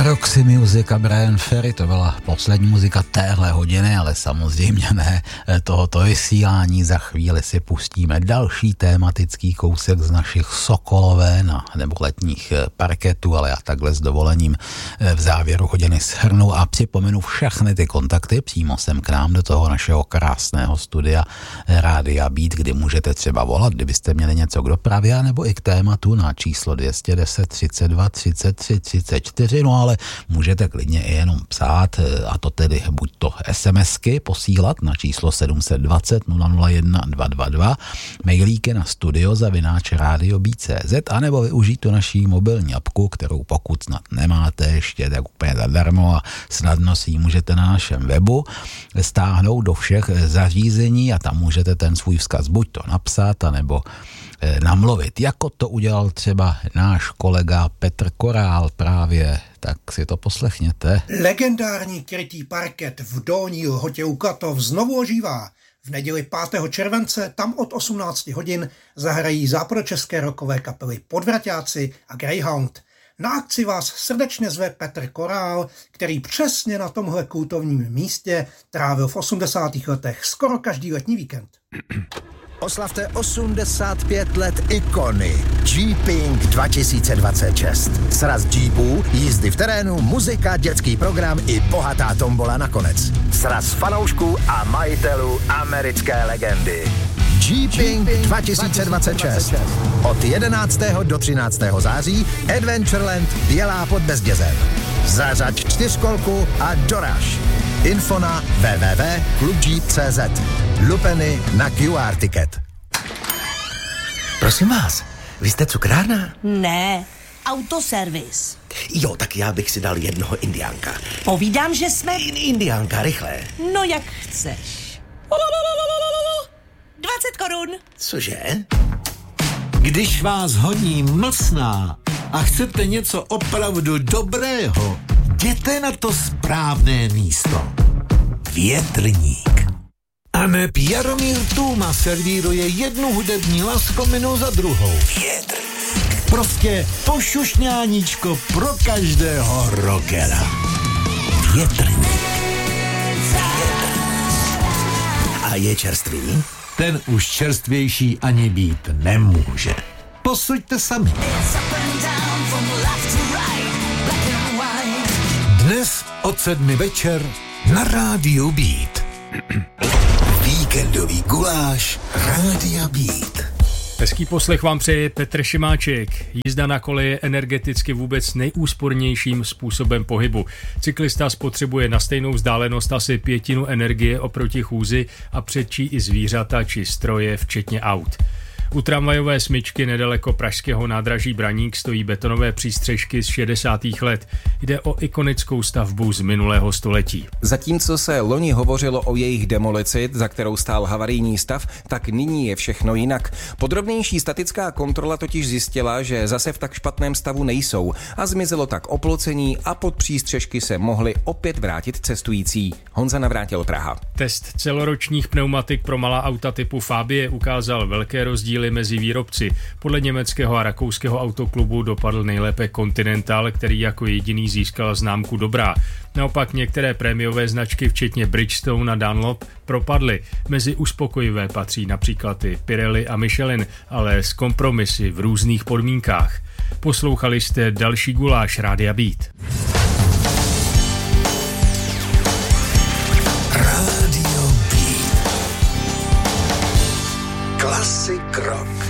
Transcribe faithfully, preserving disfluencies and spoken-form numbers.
Roxy Music a Brian Ferry, to byla poslední muzika téhle hodiny, ale samozřejmě ne tohoto vysílání. Za chvíli si pustíme další tématický kousek z našich Sokolové nebo letních parketů, ale já takhle s dovolením v závěru hodiny shrnu a připomenu všechny ty kontakty přímo sem k nám do toho našeho krásného studia Rádia Beat, kdy můžete třeba volat, kdybyste měli něco k dopravě, nebo i k tématu na číslo dvě stě deset třicet dva třicet tři třicet čtyři, no ale můžete klidně i jenom psát, a to tedy buď to SMSky posílat na číslo sedm set dvacet nula nula jedna dva dva dva, mailíky na studio zavináč radio beat tečka cé zet, anebo využít tu naší mobilní apku, kterou pokud snad nemáte ještě, tak úplně zadarmo a snadno si ji můžete na našem webu stáhnout do všech zařízení a tam můžete ten svůj vzkaz buď to napsat, anebo namluvit, jako to udělal třeba náš kolega Petr Korál právě, tak si to poslechněte. Legendární krytý parket v Dolní Lhotě u Katov znovu ožívá. V neděli pátého července tam od osmnácti hodin zahrají západočeské rockové kapely Podvraťáci a Greyhound. Na akci vás srdečně zve Petr Korál, který přesně na tomhle kultovním místě trávil v osmdesátých letech skoro každý letní víkend. Oslavte osmdesát pět let ikony Jeeping dva tisíce dvacet šest. Sraz Jeepů, jízdy v terénu, muzika, dětský program i bohatá tombola nakonec. Sraz fanoušků a majitelů americké legendy. Jeeping dva tisíce dvacet šest. Od jedenáctého do třináctého září Adventureland Bělá pod Bezdězem. Zařaď čtyřkolku a doraž. Info na w w w tečka klub jeep tečka cé zet. Lupeny na Q R ticket. Prosím vás, vy jste cukrárna? Ne, autoservis. Jo, tak já bych si dal jednoho indiánka. Povídám, že jsme... Indiánka, rychle. No jak chceš. dvacet korun. Cože? Když vás honí mlsná a chcete něco opravdu dobrého, jděte na to správné místo. Větrník. A neb Jaromír Tůma servíruje jednu hudební laskominu za druhou. Větrník. Prostě pošušňáníčko pro každého rockera. Větrník. A je čerstvý? Ten už čerstvější ani být nemůže. Posuďte sami. Dnes od sedmi večer na Rádiu Beat. Víkendový guláš Rádia Beat. Hezký poslech vám přeje Petr Šimáček. Jízda na kole je energeticky vůbec nejúspornějším způsobem pohybu. Cyklista spotřebuje na stejnou vzdálenost asi pětinu energie oproti chůzi a předčí i zvířata či stroje, včetně aut. U tramvajové smyčky nedaleko pražského nádraží Braník stojí betonové přístřešky z šedesátých let. Jde o ikonickou stavbu z minulého století. Zatímco se loni hovořilo o jejich demolici, za kterou stál havarijní stav, tak nyní je všechno jinak. Podrobnější statická kontrola totiž zjistila, že zase v tak špatném stavu nejsou a zmizelo tak oplocení a pod přístřešky se mohli opět vrátit cestující. Honza Navrátil, Praha. Test celoročních pneumatik pro malá auta typu Fabie ukázal velké rozdíly mezi výrobci. Podle německého a rakouského autoklubu dopadl nejlépe Continental, který jako jediný získal známku dobrá. Naopak některé prémiové značky, včetně Bridgestone a Dunlop, propadly. Mezi uspokojivé patří například i Pirelli a Michelin, ale s kompromisy v různých podmínkách. Poslouchali jste další guláš Rádia Beat. Rádio Beat. Klasik rock.